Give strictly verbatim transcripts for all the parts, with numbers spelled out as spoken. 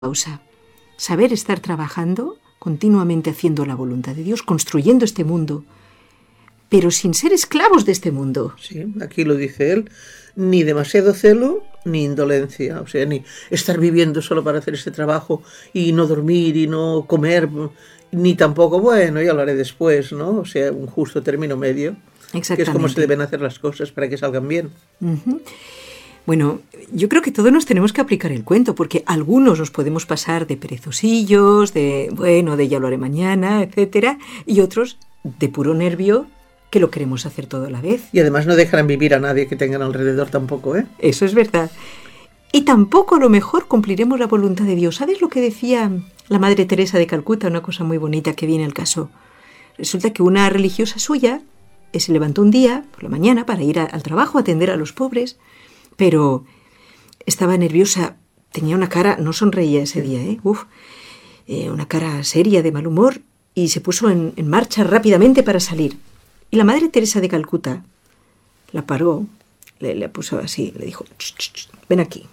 pausa. Saber estar trabajando, continuamente haciendo la voluntad de Dios, construyendo este mundo, pero sin ser esclavos de este mundo. Sí, aquí lo dice él, ni demasiado celo, ni indolencia, o sea, ni estar viviendo solo para hacer este trabajo y no dormir y no comer, ni tampoco, bueno, ya lo haré después, ¿no? O sea, un justo término medio, que es como se deben hacer las cosas para que salgan bien. Uh-huh. Bueno, yo creo que todos nos tenemos que aplicar el cuento, porque algunos nos podemos pasar de perezosillos, de, bueno, de ya lo haré mañana, etcétera, y otros de puro nervio, que lo queremos hacer todo a la vez. Y además no dejarán vivir a nadie que tengan alrededor tampoco, ¿eh? Eso es verdad. Y tampoco a lo mejor cumpliremos la voluntad de Dios. ¿Sabes lo que decía la Madre Teresa de Calcuta? Una cosa muy bonita que viene al caso. Resulta que una religiosa suya se levantó un día por la mañana para ir a, al trabajo a atender a los pobres, pero estaba nerviosa, tenía una cara, no sonreía ese día, ¿eh? Uf, eh, una cara seria, de mal humor, y se puso en, en marcha rápidamente para salir. Y la Madre Teresa de Calcuta la paró, le, le puso así, le dijo, ch, ch, ch, ven aquí.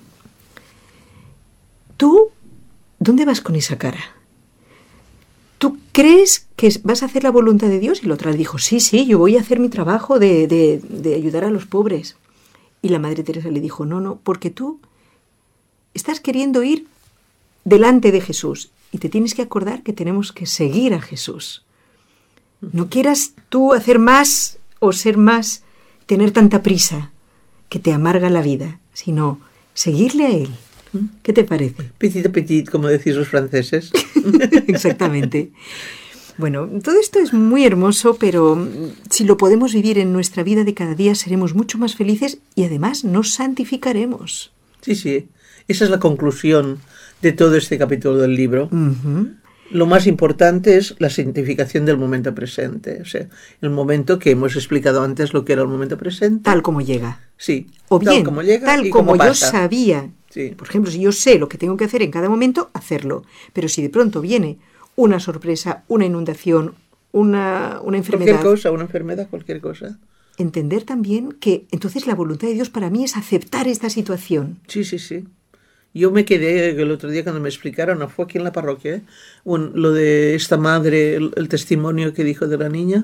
¿Tú dónde vas con esa cara? ¿Tú crees que vas a hacer la voluntad de Dios? Y la otra le dijo, sí, sí, yo voy a hacer mi trabajo de, de, de ayudar a los pobres. Y la Madre Teresa le dijo, no, no, porque tú estás queriendo ir delante de Jesús y te tienes que acordar que tenemos que seguir a Jesús. No quieras tú hacer más o ser más, tener tanta prisa que te amarga la vida, sino seguirle a Él. ¿Qué te parece? Petit a petit, como decís los franceses. Exactamente. Bueno, todo esto es muy hermoso, pero si lo podemos vivir en nuestra vida de cada día, seremos mucho más felices y además nos santificaremos. Sí, sí. Esa es la conclusión de todo este capítulo del libro. Uh-huh. Lo más importante es la santificación del momento presente. O sea, el momento que hemos explicado antes lo que era el momento presente. Tal como llega. Sí. O bien, tal como, llega tal y como, como yo pasa. sabía. Sí. Por ejemplo, si yo sé lo que tengo que hacer en cada momento, hacerlo. Pero si de pronto viene una sorpresa, una inundación, una, una enfermedad... Cualquier cosa, una enfermedad, cualquier cosa. Entender también que entonces la voluntad de Dios para mí es aceptar esta situación. Sí, sí, sí. Yo me quedé el otro día cuando me explicaron, no fue aquí en la parroquia, ¿eh? Un, lo de esta madre, el, el testimonio que dijo de la niña.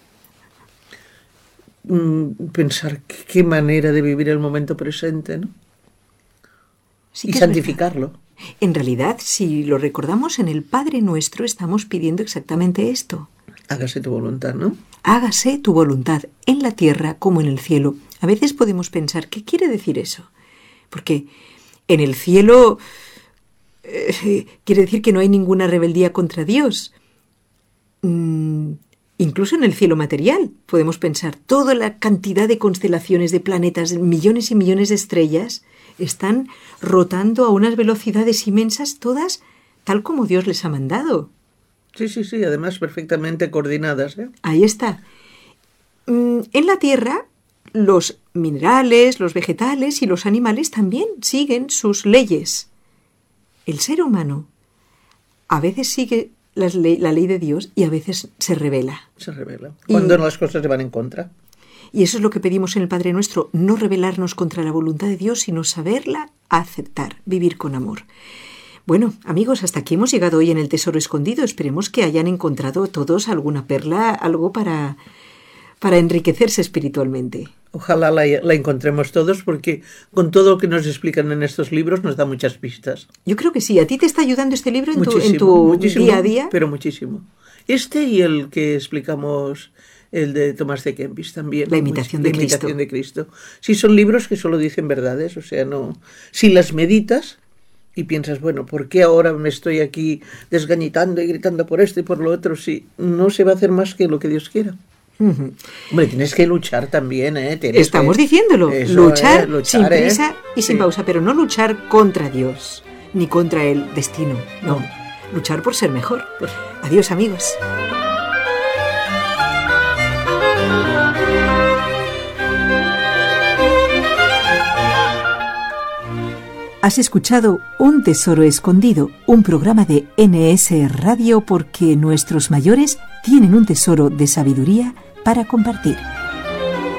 Mm, pensar qué manera de vivir el momento presente, ¿no? Sí, y santificarlo. Verdad. En realidad, si lo recordamos, en el Padre Nuestro estamos pidiendo exactamente esto. Hágase tu voluntad, ¿no? Hágase tu voluntad en la tierra como en el cielo. A veces podemos pensar, ¿qué quiere decir eso? Porque en el cielo eh, quiere decir que no hay ninguna rebeldía contra Dios. Mm, incluso en el cielo material podemos pensar, toda la cantidad de constelaciones, de planetas, millones y millones de estrellas están rotando a unas velocidades inmensas, todas tal como Dios les ha mandado. Sí, sí, sí, además perfectamente coordinadas, ¿eh? Ahí está. Mm, en la Tierra, los minerales, los vegetales y los animales también siguen sus leyes. El ser humano a veces sigue las le- la ley de Dios y a veces se rebela. Se rebela. Cuando y... las cosas le van en contra. Y eso es lo que pedimos en el Padre Nuestro, no rebelarnos contra la voluntad de Dios, sino saberla aceptar, vivir con amor. Bueno, amigos, hasta aquí hemos llegado hoy en el Tesoro Escondido. Esperemos que hayan encontrado todos alguna perla, algo para, para enriquecerse espiritualmente. Ojalá la, la encontremos todos, porque con todo lo que nos explican en estos libros nos da muchas pistas. Yo creo que sí. ¿A ti te está ayudando este libro en tu, en tu día a día? Pero muchísimo. Este y el que explicamos... el de Tomás de Kempis también. La imitación, de, la Cristo. imitación de Cristo. Sí, son libros que solo dicen verdades, o sea, no... Si las meditas y piensas, bueno, ¿por qué ahora me estoy aquí desgañitando y gritando por esto y por lo otro? Si no se va a hacer más que lo que Dios quiera. Uh-huh. Hombre, tienes que luchar también, ¿eh? Tienes Estamos que... diciéndolo. Eso, luchar, eh, luchar sin prisa eh. y sin sí. pausa, pero no luchar contra Dios, ni contra el destino, no. no. Luchar por ser mejor. Pues... Adiós, amigos. Has escuchado Un Tesoro Escondido, un programa de N S Radio, porque nuestros mayores tienen un tesoro de sabiduría para compartir.